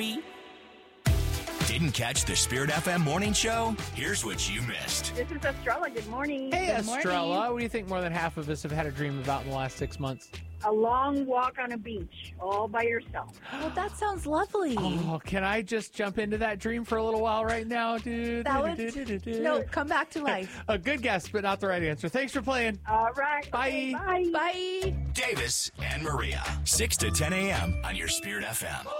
Didn't catch the Spirit FM morning show? Here's what you missed. This is Estrella. Good morning. Hey, Good morning. Estrella. What do you think more than half of us have had a dream about in the last 6 months? A long walk on a beach, all by yourself. Well, that sounds lovely. Oh, can I just jump into that dream for a little while right now? No, come back to life. A good guess, but not the right answer. Thanks for playing. All right. Bye. Okay, bye. Bye. Davis and Maria, 6 to 10 a.m. on your Spirit FM.